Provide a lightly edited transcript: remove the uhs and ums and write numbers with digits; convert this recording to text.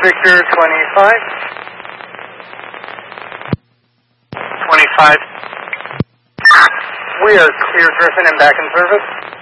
Victor 25. 25. We are clear, Griffin, and back in service.